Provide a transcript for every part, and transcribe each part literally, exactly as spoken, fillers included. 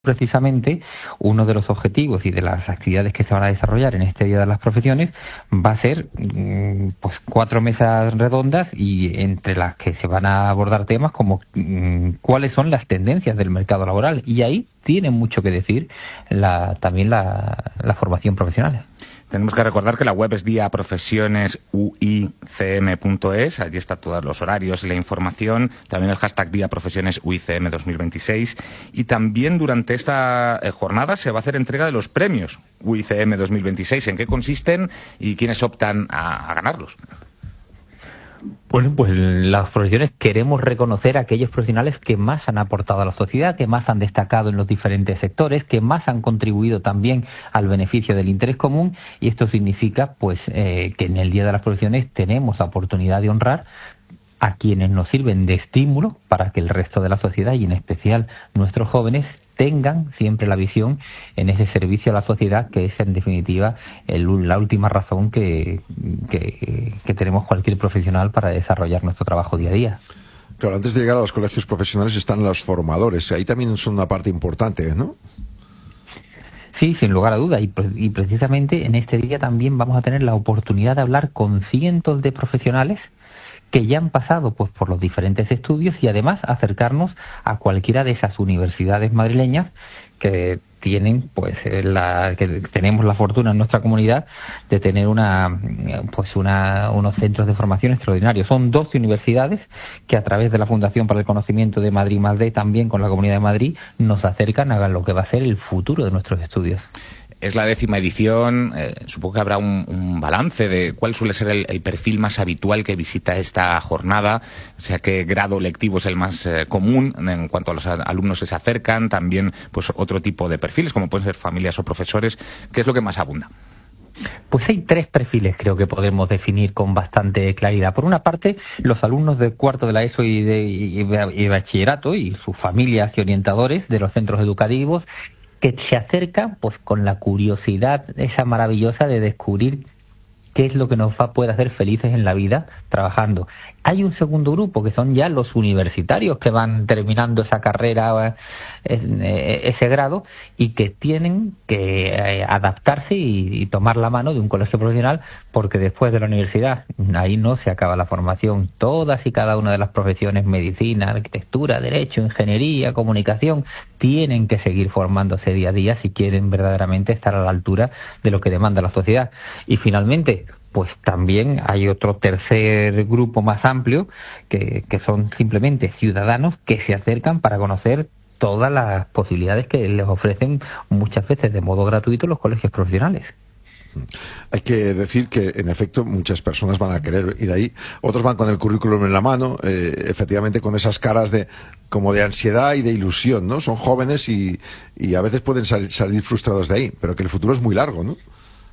Precisamente uno de los objetivos y de las actividades que se van a desarrollar en este Día de las Profesiones va a ser pues cuatro mesas redondas, y entre las que se van a abordar temas como mmm, cuáles son las tendencias del mercado laboral, y ahí tiene mucho que decir la, también la, la formación profesional. Tenemos que recordar que la web es dia profesiones u i c m punto es, allí está todos los horarios y la información, también el hashtag Día Profesiones U I C M dos mil veintiséis, y también durante esta jornada se va a hacer entrega de los premios U I C M dos mil veintiséis. ¿En qué consisten y quiénes optan a, a ganarlos? Bueno, pues las profesiones queremos reconocer a aquellos profesionales que más han aportado a la sociedad, que más han destacado en los diferentes sectores, que más han contribuido también al beneficio del interés común, y esto significa pues eh, que en el Día de las Profesiones tenemos la oportunidad de honrar a quienes nos sirven de estímulo para que el resto de la sociedad, y en especial nuestros jóvenes, tengan siempre la visión en ese servicio a la sociedad, que es en definitiva el, la última razón que, que, que tenemos cualquier profesional para desarrollar nuestro trabajo día a día. Claro, antes de llegar a los colegios profesionales están los formadores, ahí también son una parte importante, ¿no? Sí, sin lugar a duda, y, y precisamente en este día también vamos a tener la oportunidad de hablar con cientos de profesionales que ya han pasado pues por los diferentes estudios, y además acercarnos a cualquiera de esas universidades madrileñas que tienen pues la que tenemos la fortuna en nuestra comunidad de tener una pues una unos centros de formación extraordinarios. Son doce universidades que, a través de la Fundación para el Conocimiento de Madrid más D, también con la Comunidad de Madrid, nos acercan a lo que va a ser el futuro de nuestros estudios. Es la décima edición, eh, supongo que habrá un, un balance de cuál suele ser el, el perfil más habitual que visita esta jornada, o sea, qué grado lectivo es el más eh, común en cuanto a los alumnos que se acercan, también pues otro tipo de perfiles, como pueden ser familias o profesores. ¿Qué es lo que más abunda? Pues hay tres perfiles, creo que podemos definir con bastante claridad. Por una parte, los alumnos de cuarto de la ESO y de y, y bachillerato y sus familias y orientadores de los centros educativos, que se acercan pues con la curiosidad esa maravillosa de descubrir qué es lo que nos va, puede hacer felices en la vida trabajando. Hay un segundo grupo, que son ya los universitarios que van terminando esa carrera, ese grado, y que tienen que adaptarse y, y tomar la mano de un colegio profesional, porque después de la universidad ahí no se acaba la formación. Todas y cada una de las profesiones, medicina, arquitectura, derecho, ingeniería, comunicación, tienen que seguir formándose día a día si quieren verdaderamente estar a la altura de lo que demanda la sociedad. Y finalmente, pues también hay otro tercer grupo más amplio, que, que son simplemente ciudadanos que se acercan para conocer todas las posibilidades que les ofrecen muchas veces de modo gratuito los colegios profesionales. Hay que decir que, en efecto, muchas personas van a querer ir ahí, otros van con el currículum en la mano, eh, efectivamente con esas caras de como de ansiedad y de ilusión, ¿no? Son jóvenes y, y a veces pueden salir, salir frustrados de ahí, pero que el futuro es muy largo, ¿no?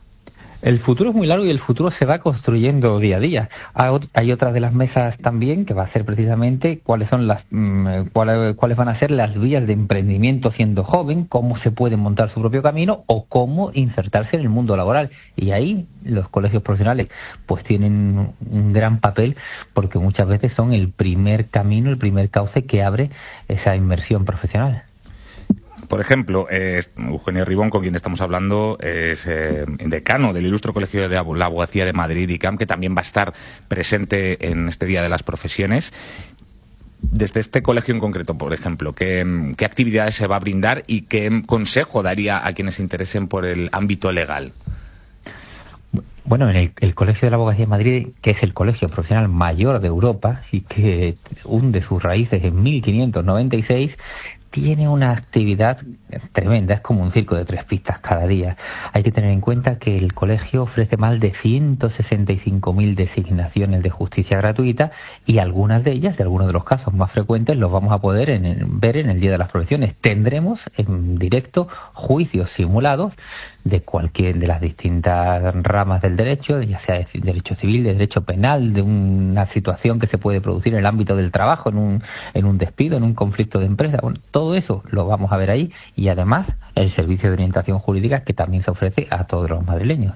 El futuro es muy largo y el futuro se va construyendo día a día. Hay otra de las mesas también que va a ser precisamente cuáles son las cuáles, cuáles van a ser las vías de emprendimiento siendo joven, cómo se puede montar su propio camino o cómo insertarse en el mundo laboral. Y ahí los colegios profesionales pues tienen un gran papel, porque muchas veces son el primer camino, el primer cauce que abre esa inmersión profesional. Por ejemplo, eh, Eugenio Ribón, con quien estamos hablando, es eh, decano del Ilustre Colegio de la Abogacía de Madrid, I C A M, que también va a estar presente en este Día de las Profesiones. Desde este colegio en concreto, por ejemplo, ¿qué, qué actividades se va a brindar y qué consejo daría a quienes se interesen por el ámbito legal? Bueno, en el, el Colegio de la Abogacía de Madrid, que es el colegio profesional mayor de Europa y que hunde sus raíces en mil quinientos noventa y seis, tiene una actividad tremenda, es como un circo de tres pistas cada día. Hay que tener en cuenta que el colegio ofrece más de ciento sesenta y cinco mil designaciones de justicia gratuita, y algunas de ellas, de algunos de los casos más frecuentes, los vamos a poder en el, ver en el Día de las Profesiones. Tendremos en directo juicios simulados de cualquier de las distintas ramas del derecho, ya sea de derecho civil, de derecho penal, de una situación que se puede producir en el ámbito del trabajo, en un, en un despido, en un conflicto de empresa. Bueno, todo eso lo vamos a ver ahí, y además el servicio de orientación jurídica que también se ofrece a todos los madrileños.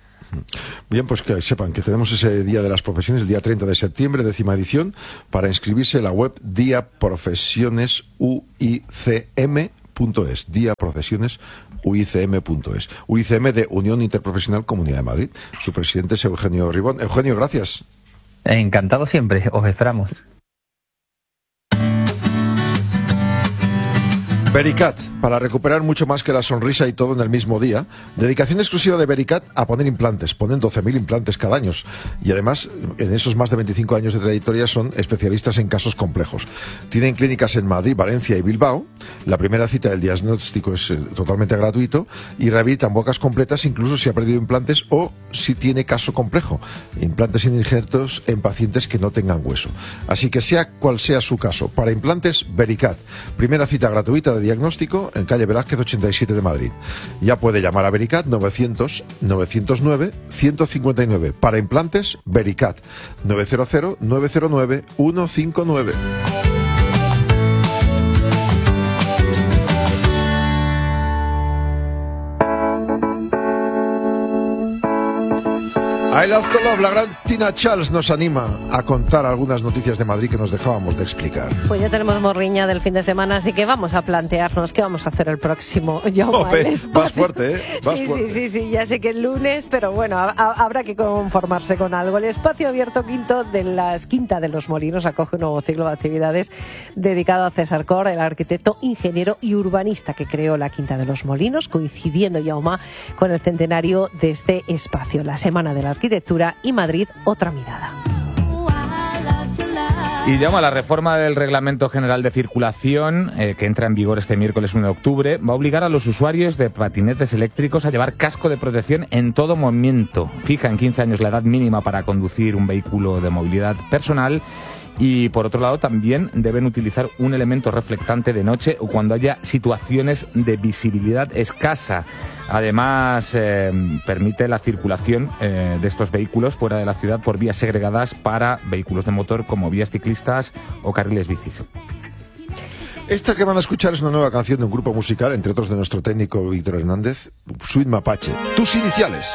Bien, pues que sepan que tenemos ese Día de las Profesiones, el día treinta de septiembre, décima edición, para inscribirse en la web dia profesiones u i c m punto es, día procesiones U I C M punto es. U I C M de Unión Interprofesional Comunidad de Madrid. Su presidente es Eugenio Ribón. Eugenio, gracias. Encantado siempre, os esperamos. Vericat, para recuperar mucho más que la sonrisa y todo en el mismo día. Dedicación exclusiva de Vericat a poner implantes. Ponen doce mil implantes cada año. Y además, en esos más de veinticinco años de trayectoria, son especialistas en casos complejos. Tienen clínicas en Madrid, Valencia y Bilbao. La primera cita del diagnóstico es eh, totalmente gratuito. Y rehabilitan bocas completas, incluso si ha perdido implantes o si tiene caso complejo. Implantes sin injertos en pacientes que no tengan hueso. Así que sea cual sea su caso, para implantes, Vericat. Primera cita gratuita de diagnóstico en calle Velázquez ochenta y siete de Madrid. Ya puede llamar a Vericat novecientos, novecientos nueve, ciento cincuenta y nueve. Para implantes, Vericat novecientos, nueve cero nueve, ciento cincuenta y nueve. I Love to Love, la gran Tina Charles nos anima a contar algunas noticias de Madrid que nos dejábamos de explicar. Pues ya tenemos morriña del fin de semana, así que vamos a plantearnos qué vamos a hacer el próximo. Yo, Ope, vas fuerte, ¿eh? Vas sí, fuerte. sí, sí, sí, ya sé que es lunes, pero bueno, a, a, habrá que conformarse con algo. El espacio abierto quinto de las Quinta de los Molinos acoge un nuevo ciclo de actividades dedicado a César Cor, el arquitecto, ingeniero y urbanista que creó la Quinta de los Molinos, coincidiendo, Jaume, con el centenario de este espacio, la Semana de la Arquitectura y Madrid, otra mirada. Y llama la reforma del Reglamento General de Circulación, eh, que entra en vigor este miércoles uno de octubre, va a obligar a los usuarios de patinetes eléctricos a llevar casco de protección en todo momento. Fija en quince años la edad mínima para conducir un vehículo de movilidad personal. Y por otro lado también deben utilizar un elemento reflectante de noche o cuando haya situaciones de visibilidad escasa. Además, eh, permite la circulación eh, de estos vehículos fuera de la ciudad por vías segregadas para vehículos de motor como vías ciclistas o carriles bicis. Esta que van a escuchar es una nueva canción de un grupo musical, entre otros de nuestro técnico Víctor Hernández, Sweet Mapache. Tus iniciales.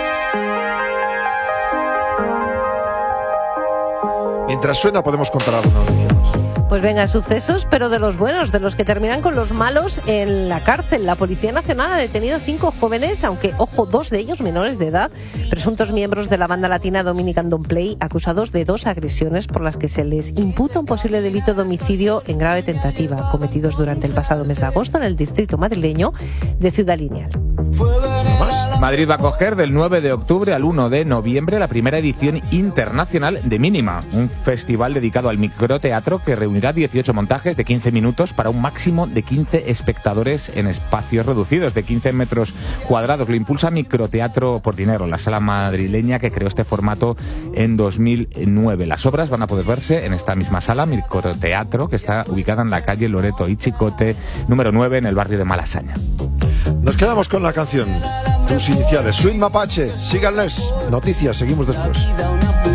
Mientras suena podemos contar alguna noticia más. Pues venga, sucesos, pero de los buenos, de los que terminan con los malos en la cárcel. La Policía Nacional ha detenido cinco jóvenes, aunque, ojo, dos de ellos menores de edad, presuntos miembros de la banda latina Dominican Don't Play, acusados de dos agresiones por las que se les imputa un posible delito de homicidio en grave tentativa, cometidos durante el pasado mes de agosto en el distrito madrileño de Ciudad Lineal. Madrid va a acoger del nueve de octubre al uno de noviembre la primera edición internacional de Mínima, un festival dedicado al microteatro que reunirá dieciocho montajes de quince minutos para un máximo de quince espectadores en espacios reducidos de quince metros cuadrados. Lo impulsa Microteatro por Dinero, la sala madrileña que creó este formato en dos mil nueve. Las obras van a poder verse en esta misma sala, Microteatro, que está ubicada en la calle Loreto y Chicote, número nueve, en el barrio de Malasaña. Nos quedamos con la canción. Tus iniciales, Sweet Mapache. Síganles. Noticias, seguimos después.